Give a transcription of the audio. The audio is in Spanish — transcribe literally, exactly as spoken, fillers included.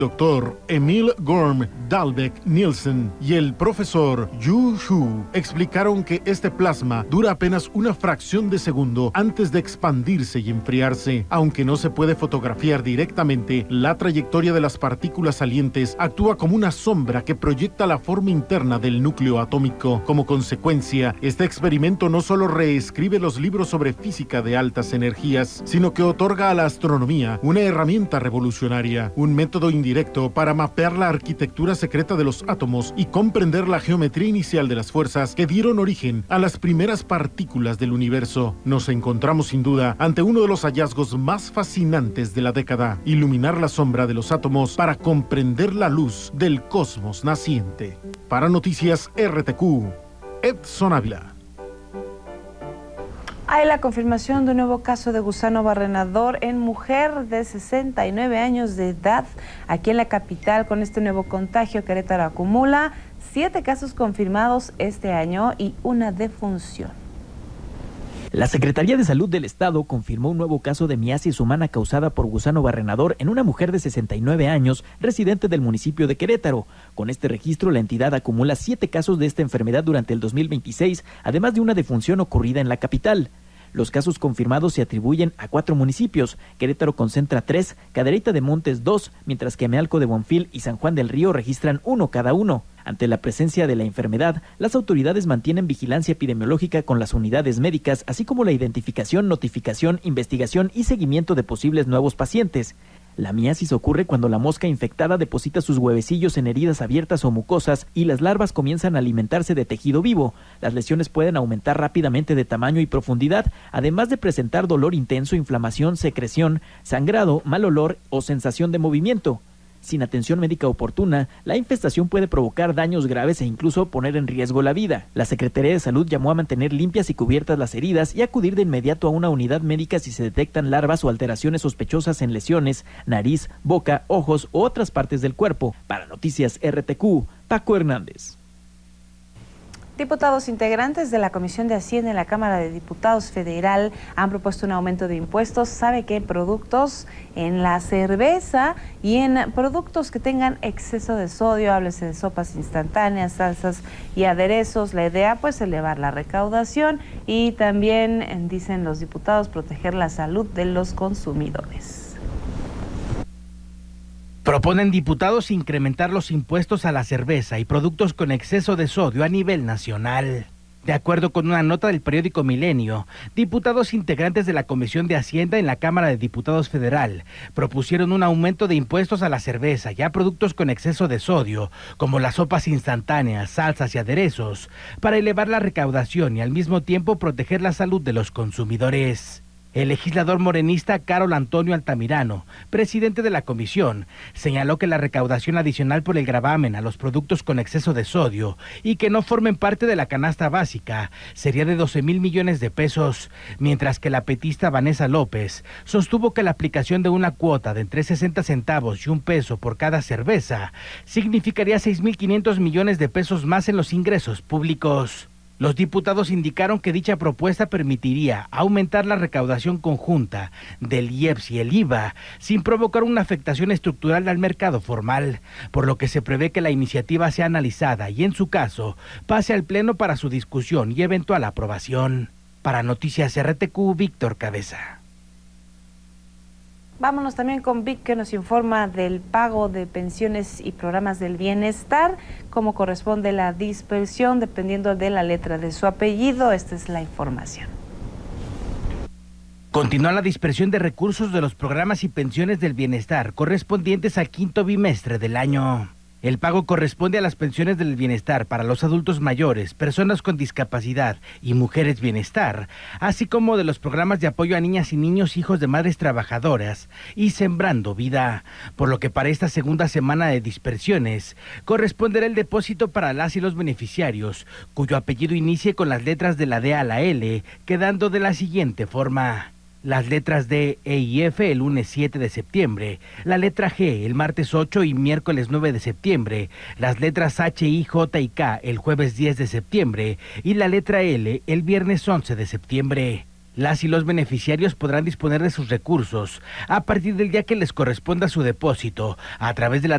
Doctor Emil Gorm Dalbeck Nielsen y el profesor Yu Xu explicaron que este plasma dura apenas una fracción de segundo antes de expandirse y enfriarse. Aunque no se puede fotografiar directamente, la trayectoria de las partículas salientes actúa como una sombra que proyecta la forma interna del núcleo atómico. Como consecuencia, este experimento no solo reescribe los libros sobre física de altas energías, sino que otorga a la astronomía una herramienta revolucionaria, un método indirecto directo para mapear la arquitectura secreta de los átomos y comprender la geometría inicial de las fuerzas que dieron origen a las primeras partículas del universo. Nos encontramos sin duda ante uno de los hallazgos más fascinantes de la década: iluminar la sombra de los átomos para comprender la luz del cosmos naciente. Para Noticias R T Q, Edson Ávila. Hay la confirmación de un nuevo caso de gusano barrenador en mujer de sesenta y nueve años de edad. Aquí en la capital, con este nuevo contagio, Querétaro acumula siete casos confirmados este año y una defunción. La Secretaría de Salud del Estado confirmó un nuevo caso de miasis humana causada por gusano barrenador en una mujer de sesenta y nueve años, residente del municipio de Querétaro. Con este registro, la entidad acumula siete casos de esta enfermedad durante el dos mil veintiséis, además de una defunción ocurrida en la capital. Los casos confirmados se atribuyen a cuatro municipios. Querétaro concentra tres, Cadereyta de Montes dos, mientras que Amealco de Bonfil y San Juan del Río registran uno cada uno. Ante la presencia de la enfermedad, las autoridades mantienen vigilancia epidemiológica con las unidades médicas, así como la identificación, notificación, investigación y seguimiento de posibles nuevos pacientes. La miasis ocurre cuando la mosca infectada deposita sus huevecillos en heridas abiertas o mucosas y las larvas comienzan a alimentarse de tejido vivo. Las lesiones pueden aumentar rápidamente de tamaño y profundidad, además de presentar dolor intenso, inflamación, secreción, sangrado, mal olor o sensación de movimiento. Sin atención médica oportuna, la infestación puede provocar daños graves e incluso poner en riesgo la vida. La Secretaría de Salud llamó a mantener limpias y cubiertas las heridas y acudir de inmediato a una unidad médica si se detectan larvas o alteraciones sospechosas en lesiones, nariz, boca, ojos u otras partes del cuerpo. Para Noticias R T Q, Paco Hernández. Diputados integrantes de la Comisión de Hacienda en la Cámara de Diputados Federal han propuesto un aumento de impuestos, sabe qué, productos en la cerveza y en productos que tengan exceso de sodio, háblese de sopas instantáneas, salsas y aderezos. La idea, pues, elevar la recaudación y también, dicen los diputados, proteger la salud de los consumidores. Proponen diputados incrementar los impuestos a la cerveza y productos con exceso de sodio a nivel nacional. De acuerdo con una nota del periódico Milenio, diputados integrantes de la Comisión de Hacienda en la Cámara de Diputados Federal propusieron un aumento de impuestos a la cerveza y a productos con exceso de sodio, como las sopas instantáneas, salsas y aderezos, para elevar la recaudación y al mismo tiempo proteger la salud de los consumidores. El legislador morenista Carol Antonio Altamirano, presidente de la comisión, señaló que la recaudación adicional por el gravamen a los productos con exceso de sodio y que no formen parte de la canasta básica sería de doce mil millones de pesos, mientras que la petista Vanessa López sostuvo que la aplicación de una cuota de entre sesenta centavos y un peso por cada cerveza significaría seis mil quinientos millones de pesos más en los ingresos públicos. Los diputados indicaron que dicha propuesta permitiría aumentar la recaudación conjunta del I E P S y el I V A sin provocar una afectación estructural al mercado formal, por lo que se prevé que la iniciativa sea analizada y, en su caso, pase al Pleno para su discusión y eventual aprobación. Para Noticias R T Q, Víctor Cabeza. Vámonos también con Vic, que nos informa del pago de pensiones y programas del bienestar, cómo corresponde la dispersión dependiendo de la letra de su apellido. Esta es la información. Continúa la dispersión de recursos de los programas y pensiones del bienestar correspondientes al quinto bimestre del año. El pago corresponde a las pensiones del bienestar para los adultos mayores, personas con discapacidad y mujeres bienestar, así como de los programas de apoyo a niñas y niños hijos de madres trabajadoras y Sembrando Vida, por lo que para esta segunda semana de dispersiones corresponderá el depósito para las y los beneficiarios, cuyo apellido inicie con las letras de la D a la L, quedando de la siguiente forma: las letras D, E y F el lunes siete de septiembre, la letra G el martes ocho y miércoles nueve de septiembre, las letras H, I, J y K el jueves diez de septiembre y la letra L el viernes once de septiembre. Las y los beneficiarios podrán disponer de sus recursos a partir del día que les corresponda su depósito a través de la